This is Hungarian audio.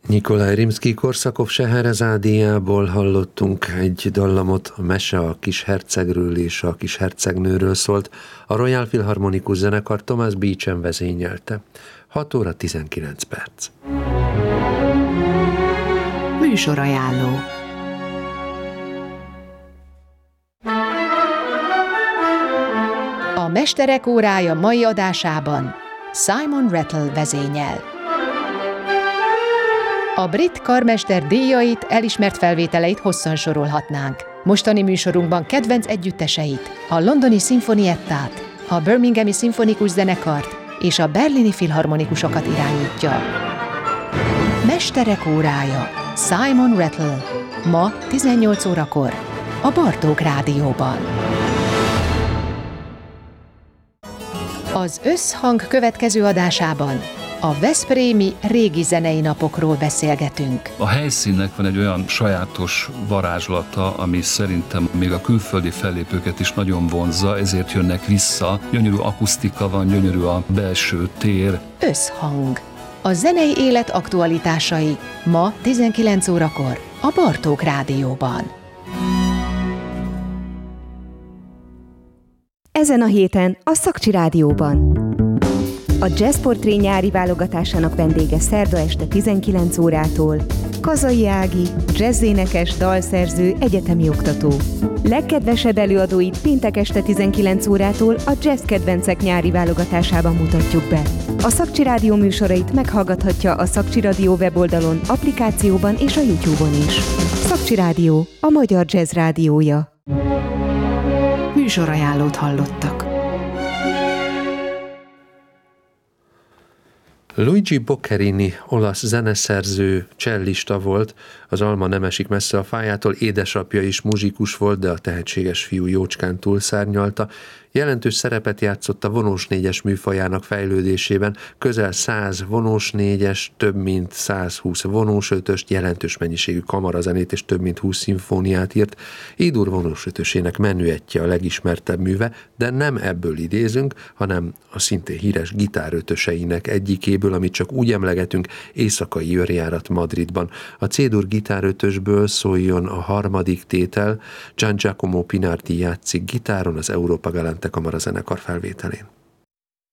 Nikolaj Rimszkij-Korsakov Scheherezádiából hallottunk egy dallamot, a mese a kis hercegről és a kis hercegnőről szólt. A Royal Philharmonikus zenekar Thomas Beecham vezényelte. 6 óra 19 perc. Műsorajánló. A Mesterek órája mai adásában Simon Rattle vezényel. A brit karmester díjait, elismert felvételeit hosszan sorolhatnánk. Mostani műsorunkban kedvenc együtteseit, a londoni szimfoniettát, a birminghami szimfonikus zenekart és a berlini filharmonikusokat irányítja. Mesterek órája Simon Rattle. Ma 18 órakor a Bartók Rádióban. Az Összhang következő adásában a veszprémi régi zenei napokról beszélgetünk. A helyszínnek van egy olyan sajátos varázslata, ami szerintem még a külföldi fellépőket is nagyon vonzza, ezért jönnek vissza. Gyönyörű akusztika van, gyönyörű a belső tér. Összhang. A zenei élet aktualitásai ma 19 órakor a Bartók Rádióban. Ezen a héten a Szakcsi Rádióban. A Jazz Portré nyári válogatásának vendége szerda este 19 órától Kazai Ági, jazzénekes, dalszerző, egyetemi oktató. Legkedvesebb előadóit péntek este 19 órától a Jazz Kedvencek nyári válogatásában mutatjuk be. A Szakcsi Rádió műsorait meghallgathatja a Szakcsi Rádió weboldalon, applikációban és a YouTube-on is. Szakcsi Rádió, a magyar jazz rádiója. Műsorajánlót hallottak. Luigi Boccherini, olasz zeneszerző, csellista volt, az alma nem esik messze a fájától, édesapja is muzsikus volt, de a tehetséges fiú jócskán túlszárnyalta. Jelentős szerepet játszott a vonós négyes műfajának fejlődésében, közel 100 vonós négyes, több mint 120 vonós ötöst, jelentős mennyiségű kamarazenét és több mint 20 szimfóniát írt. E-dur vonós ötösének menüettje a legismertebb műve, de nem ebből idézünk, hanem a szintén híres gitárötöseinek egyikéből, amit csak úgy emlegetünk, éjszakai őrjárat Madridban. A C-dur gitárötösből szóljon a harmadik tétel, Gian Giacomo Pinardi játszik gitáron az Europa Galante kamarazenekar felvételén.